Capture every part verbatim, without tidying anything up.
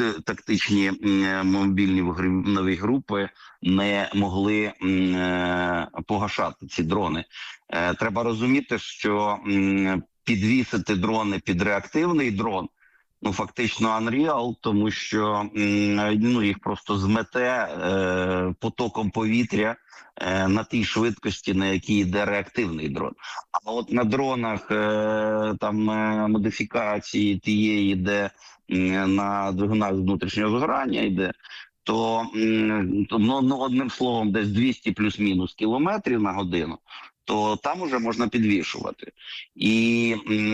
тактичні мобільні вогневі групи не могли погашати ці дрони. Треба розуміти, що підвісити дрони під реактивний дрон, ну, фактично Unreal, тому що ну, їх просто змете е, потоком повітря е, на тій швидкості, на якій йде реактивний дрон. А от на дронах е, там е, модифікації тієї, де е, на двигунах внутрішнього згорання йде, то ну, ну, одним словом десь двісті плюс-мінус кілометрів на годину, то там уже можна підвішувати. І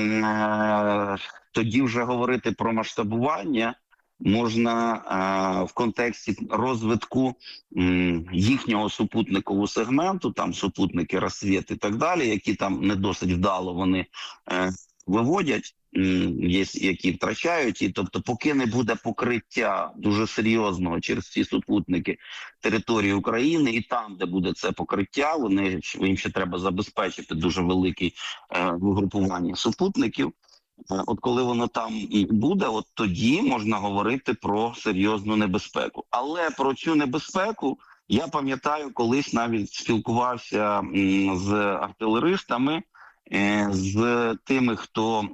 е, тоді вже говорити про масштабування можна е, в контексті розвитку е, їхнього супутникового сегменту, там супутники «Рассвіт» і так далі, які там не досить вдало вони е, виводять, е, є, які втрачають. І, тобто, поки не буде покриття дуже серйозного через ці супутники території України, і там, де буде це покриття, вони, їм ще треба забезпечити дуже велике е, вигрупування супутників. От коли воно там буде, от тоді можна говорити про серйозну небезпеку. Але про цю небезпеку я пам'ятаю, колись навіть спілкувався з артилеристами, з тими, хто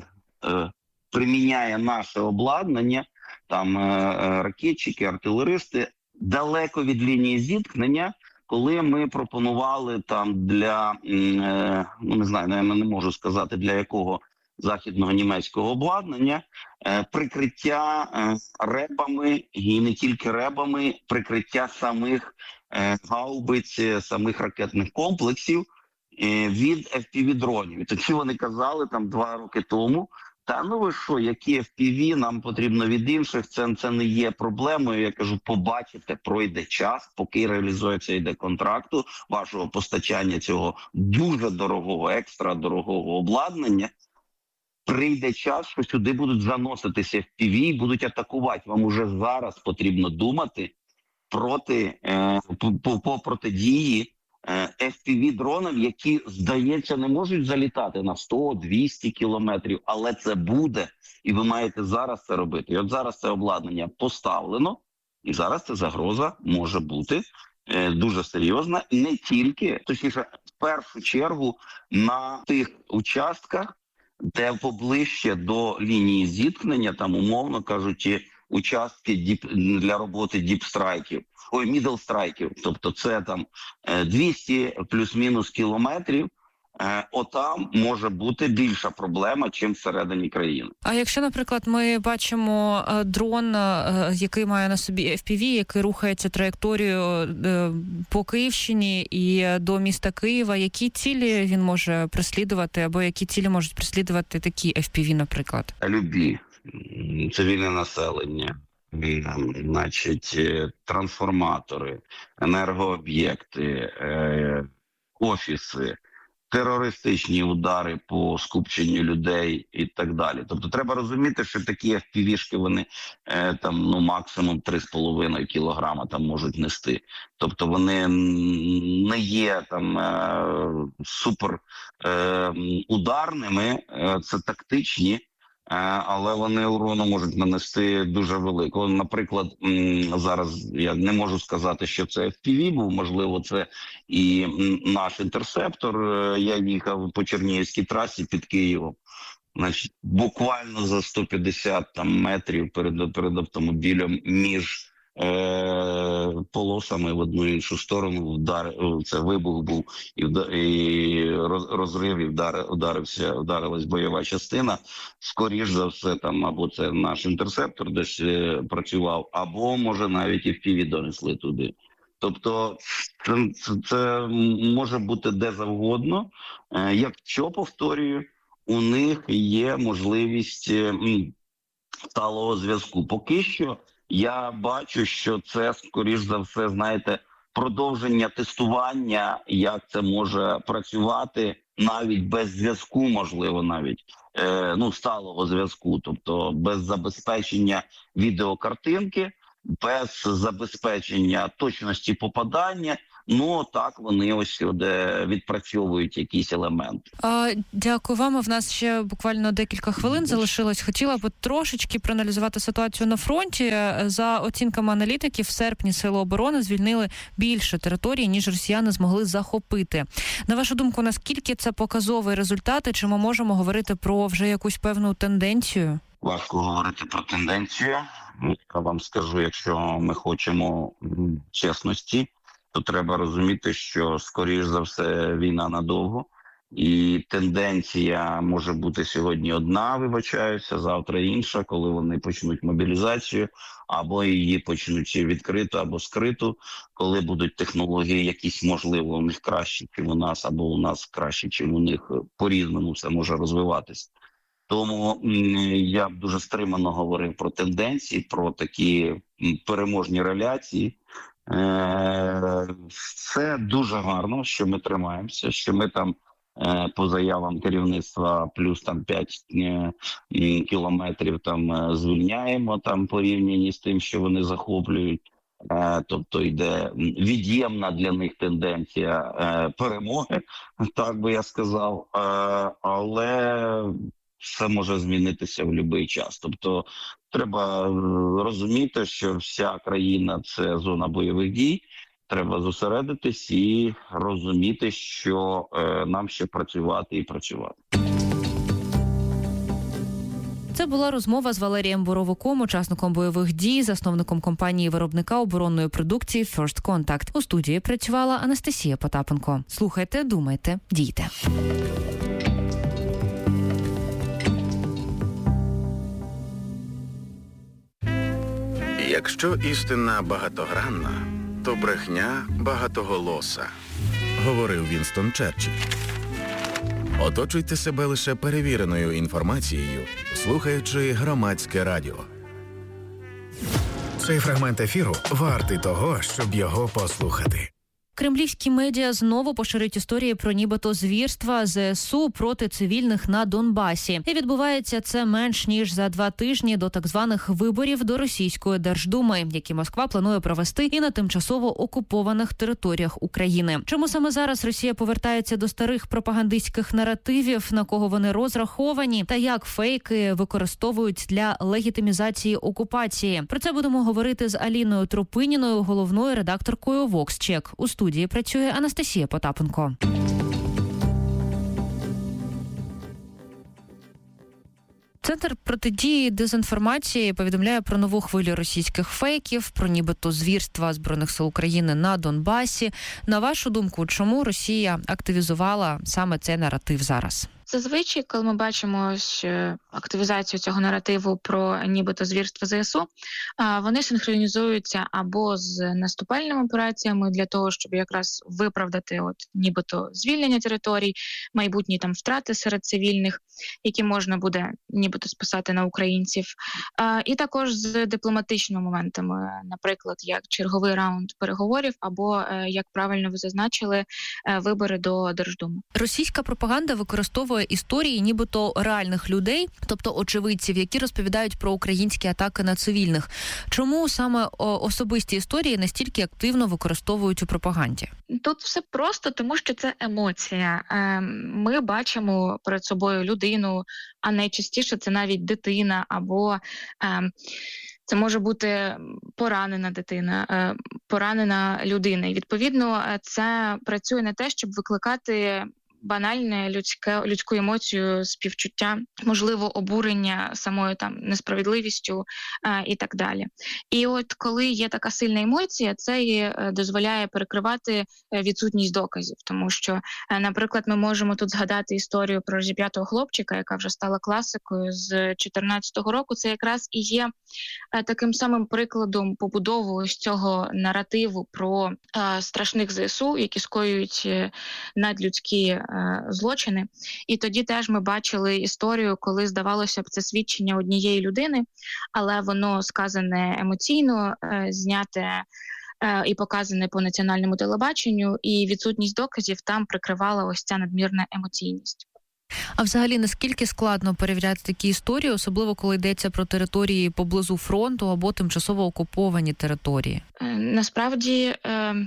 приміняє наше обладнання, там ракетчики, артилеристи, далеко від лінії зіткнення, коли ми пропонували там для, ну не знаю, я не можу сказати для якого західного німецького обладнання, прикриття ребами, і не тільки ребами, прикриття самих гаубиць, самих ракетних комплексів від еф пі ві-дронів. І тоді вони казали там два роки тому, та ну ви що, які еф пі ві, нам потрібно від інших, це, це не є проблемою. Я кажу, побачите, пройде час, поки реалізується, йде контракту вашого постачання цього дуже дорогого, екстра дорогого обладнання, прийде час, що сюди будуть заноситися еф пі ві і будуть атакувати. Вам уже зараз потрібно думати проти, е, по, по протидії е, еф пі ві-дронам, які, здається, не можуть залітати на сто-двісті кілометрів, але це буде, і ви маєте зараз це робити. І от зараз це обладнання поставлено, і зараз ця загроза може бути е, дуже серйозна, і не тільки, точніше, в першу чергу на тих участках, де поближче до лінії зіткнення, там, умовно кажучи, участки діп, для роботи діпстрайків, ой, мідлстрайків, тобто це там двісті плюс-мінус кілометрів, отам може бути більша проблема, чим всередині країни. А якщо, наприклад, ми бачимо дрон, який має на собі еф пі ві, який рухається траєкторією по Київщині і до міста Києва, які цілі він може переслідувати, або які цілі можуть переслідувати такі еф пі ві, наприклад? Любі. Цивільне населення, значить, трансформатори, енергооб'єкти, офіси, терористичні удари по скупченню людей і так далі. Тобто треба розуміти, що такі еф пі ві-шки, вони е, там, ну, максимум три з половиною кілограма там можуть нести. Тобто вони не є там е, супер е, ударними, е, це тактичні, але вони урону можуть нанести дуже велико. Наприклад, зараз я не можу сказати, що це еф пі ві був, можливо, це і наш інтерсептор. Я їхав по Чернігівській трасі під Києвом. Значить, буквально за сто п'ятдесят там, метрів перед, перед автомобілем між е, полосами в одну і іншу сторону вдар, це вибух був і, вдар, і розрив, і вдар, ударився, ударилась бойова частина. Скоріш за все, там або це наш інтерсептор десь е, працював, або, може, навіть і еф пі ві донесли туди. Тобто це, це, це може бути де завгодно. Е, якщо, повторюю, у них є можливість е, сталого зв'язку. Поки що я бачу, що це, скоріш за все, знаєте, продовження тестування, як це може працювати навіть без зв'язку, можливо, навіть, е, ну, сталого зв'язку, тобто без забезпечення відеокартинки, без забезпечення точності попадання, Ну, так, вони ось де відпрацьовують якісь елементи. А, дякую вам. В нас ще буквально декілька хвилин залишилось. Хотіла б трошечки проаналізувати ситуацію на фронті. За оцінками аналітиків, в серпні Сили оборони звільнили більше територій, ніж росіяни змогли захопити. На вашу думку, наскільки це показовий результат, і чи ми можемо говорити про вже якусь певну тенденцію? Важко говорити про тенденцію. Я вам скажу, якщо ми хочемо чесності, то треба розуміти, що, скоріш за все, війна надовго. І тенденція може бути сьогодні одна, вибачаюся, завтра інша, коли вони почнуть мобілізацію, або її почнуть відкриту, або скриту, коли будуть технології якісь, можливо, у них кращі, ніж у нас, або у нас кращі, ніж у них. По-різному все може розвиватись. Тому я б дуже стримано говорив про тенденції, про такі переможні реляції. Це дуже гарно, що ми тримаємося, що ми там по заявам керівництва плюс там п'ять кілометрів там звільняємо там порівняно з тим, що вони захоплюють. Тобто йде від'ємна для них тенденція перемоги, так би я сказав, але все може змінитися в будь-який час. Тобто треба розуміти, що вся країна – це зона бойових дій. Треба зосередитись і розуміти, що е, нам ще працювати і працювати. Це була розмова з Валерієм Боровиком, учасником бойових дій, засновником компанії-виробника оборонної продукції First Contact. У студії працювала Анастасія Потапенко. Слухайте, думайте, дійте. Якщо істина багатогранна, то брехня багатоголоса, говорив Вінстон Черчилль. Оточуйте себе лише перевіреною інформацією, слухаючи Громадське радіо. Цей фрагмент ефіру вартий того, щоб його послухати. Кремлівські медіа знову поширюють історії про нібито звірства ЗСУ проти цивільних на Донбасі. І відбувається це менш ніж за два тижні до так званих виборів до Російської Держдуми, які Москва планує провести і на тимчасово окупованих територіях України. Чому саме зараз Росія повертається до старих пропагандистських наративів, на кого вони розраховані, та як фейки використовують для легітимізації окупації? Про це будемо говорити з Аліною Тропиніною, головною редакторкою VoxCheck. У студії працює Анастасія Потапенко. Центр протидії дезінформації повідомляє про нову хвилю російських фейків, про нібито звірства Збройних сил України на Донбасі. На вашу думку, чому Росія активізувала саме цей наратив зараз? Зазвичай, коли ми бачимо активізацію цього наративу про нібито звірства ЗСУ, вони синхронізуються або з наступальними операціями для того, щоб якраз виправдати от нібито звільнення територій, майбутні там втрати серед цивільних, які можна буде нібито списати на українців, і також з дипломатичними моментами, наприклад, як черговий раунд переговорів, або, як правильно ви зазначили, вибори до Держдуми. Російська пропаганда використовує історії нібито реальних людей, тобто очевидців, які розповідають про українські атаки на цивільних. Чому саме особисті історії настільки активно використовують у пропаганді? Тут все просто, тому що це емоція. Ми бачимо перед собою людину, а найчастіше це навіть дитина, або це може бути поранена дитина, поранена людина. І, відповідно, це працює на те, щоб викликати банальне людське, людську емоцію, співчуття, можливо, обурення самою там несправедливістю е, і так далі. І от коли є така сильна емоція, це і дозволяє перекривати відсутність доказів. Тому що, е, наприклад, ми можемо тут згадати історію про розіп'ятого хлопчика, яка вже стала класикою з чотирнадцятого року. Це якраз і є е, таким самим прикладом побудови ось цього наративу про е, страшних ЗСУ, які скоюють е, надлюдські злочини. І тоді теж ми бачили історію, коли, здавалося б, це свідчення однієї людини, але воно сказане емоційно, зняте і показане по національному телебаченню, і відсутність доказів там прикривала ось ця надмірна емоційність. А взагалі, наскільки складно перевіряти такі історії, особливо коли йдеться про території поблизу фронту або тимчасово окуповані території? Насправді,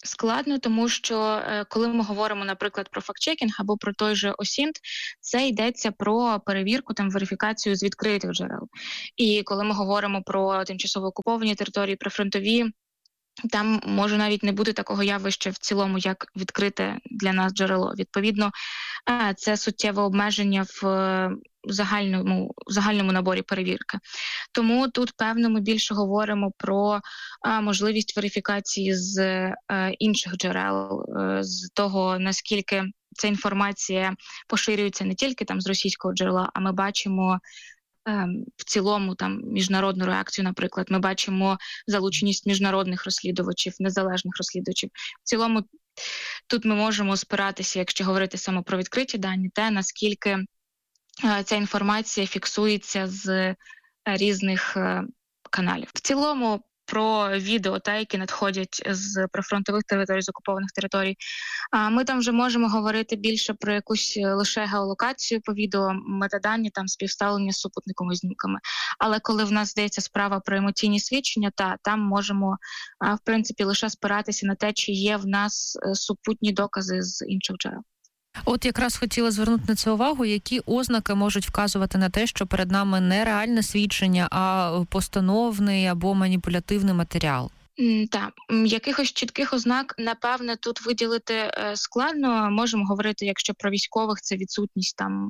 Складно, тому що коли ми говоримо, наприклад, про фактчекінг або про той же осінт, це йдеться про перевірку, там, верифікацію з відкритих джерел. І коли ми говоримо про тимчасово окуповані території, прифронтові, там може навіть не бути такого явища в цілому, як відкрите для нас джерело. Відповідно, це суттєве обмеження в загальному, в загальному наборі перевірки. Тому тут, певно, ми більше говоримо про а, можливість верифікації з а, інших джерел, а, з того, наскільки ця інформація поширюється не тільки там з російського джерела, а ми бачимо в цілому там міжнародну реакцію, наприклад, ми бачимо залученість міжнародних розслідувачів, незалежних розслідувачів. В цілому тут ми можемо спиратися, якщо говорити саме про відкриті дані, те, наскільки ця інформація фіксується з різних каналів. В цілому про відео, та, які надходять з прифронтових територій, з окупованих територій. А ми там вже можемо говорити більше про якусь лише геолокацію по відео, метадані, там співставлення з супутниковими знімками. Але коли в нас здається справа про емоційні свідчення, та там можемо, в принципі, лише спиратися на те, чи є в нас супутні докази з інших джерел. От якраз хотіла звернути на це увагу, які ознаки можуть вказувати на те, що перед нами не реальне свідчення, а постановний або маніпулятивний матеріал. Так, якихось чітких ознак, напевне, тут виділити складно. Можемо говорити, якщо про військових, це відсутність там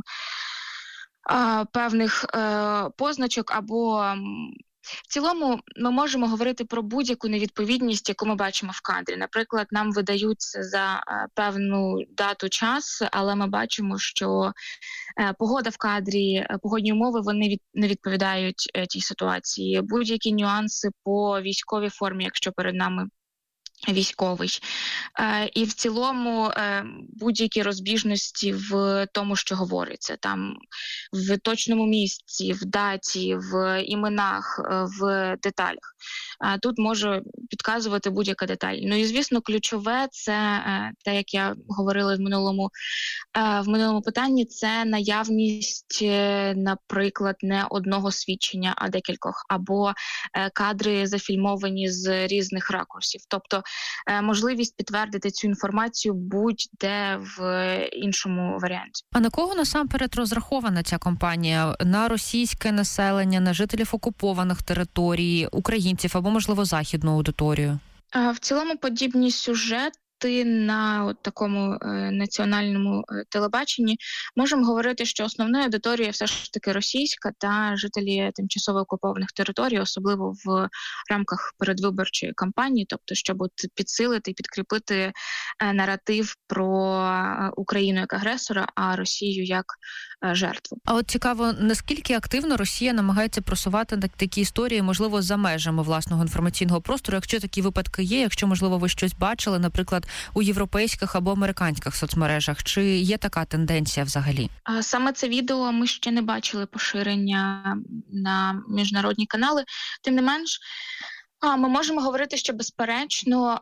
певних позначок або... В цілому ми можемо говорити про будь-яку невідповідність, яку ми бачимо в кадрі. Наприклад, нам видаються за певну дату, час, але ми бачимо, що погода в кадрі, погодні умови, вони від, не відповідають тій ситуації. Будь-які нюанси по військовій формі, якщо перед нами військовий. Е, і в цілому е, будь-які розбіжності в тому, що говориться. Там в точному місці, в даті, в іменах, в деталях. Е, тут може підказувати будь-яка деталь. Ну і, звісно, ключове – це е, те, як я говорила в минулому, е, в минулому питанні, це наявність, е, наприклад, не одного свідчення, а декількох. Або е, кадри зафільмовані з різних ракурсів. Тобто можливість підтвердити цю інформацію будь-де в іншому варіанті. А на кого насамперед розрахована ця кампанія? На російське населення, на жителів окупованих територій, українців або, можливо, західну аудиторію? В цілому подібні сюжети на от такому е, національному е, телебаченні можемо говорити, що основною аудиторією все ж таки російська та жителі тимчасово окупованих територій, особливо в рамках передвиборчої кампанії, тобто щоб от підсилити і підкріпити е, наратив про е, Україну як агресора, а Росію як е, жертву. А от цікаво, наскільки активно Росія намагається просувати такі історії, можливо, за межами власного інформаційного простору, якщо такі випадки є, якщо, можливо, ви щось бачили, наприклад, у європейських або американських соцмережах. Чи є така тенденція взагалі? Саме це відео ми ще не бачили поширення на міжнародні канали. Тим не менш, ми можемо говорити, що безперечно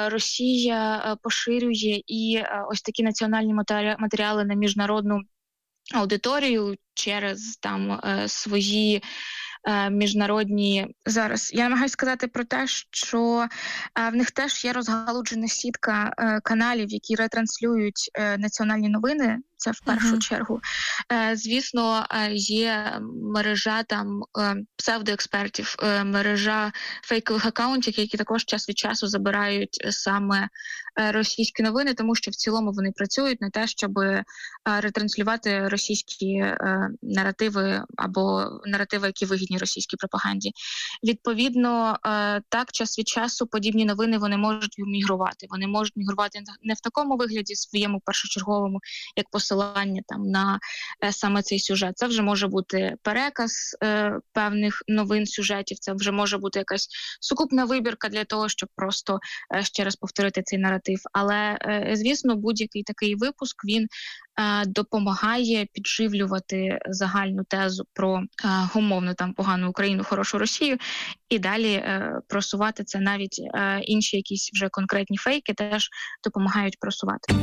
Росія поширює і ось такі національні матеріали на міжнародну аудиторію через там свої міжнародні... Зараз я намагаюся сказати про те, що в них теж є розгалуджена сітка каналів, які ретранслюють національні новини. Це в першу uh-huh. чергу. Звісно, є мережа там псевдоекспертів, мережа фейкових акаунтів, які також час від часу забирають саме російські новини, тому що в цілому вони працюють на те, щоб ретранслювати російські наративи або наративи, які вигідні російській пропаганді. Відповідно, так, час від часу подібні новини вони можуть мігрувати. Вони можуть мігрувати не в такому вигляді своєму першочерговому, як посилання там на е, саме цей сюжет. Це вже може бути переказ е, певних новин, сюжетів, це вже може бути якась сукупна вибірка для того, щоб просто е, ще раз повторити цей наратив. Але, е, звісно, будь-який такий випуск, він е, допомагає підживлювати загальну тезу про е, умовно там погану Україну, хорошу Росію, і далі е, просувати це навіть е, інші якісь вже конкретні фейки теж допомагають просувати.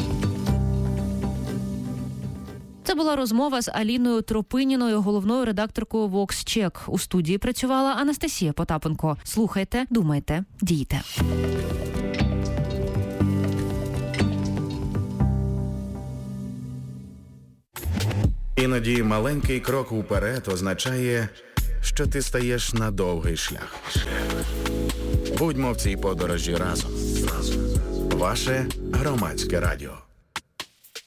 Це була розмова з Аліною Тропиніною, головною редакторкою VoxCheck. У студії працювала Анастасія Потапенко. Слухайте, думайте, дійте. Іноді маленький крок уперед означає, що ти стаєш на довгий шлях. Будьмо в цій подорожі разом. Ваше Громадське радіо.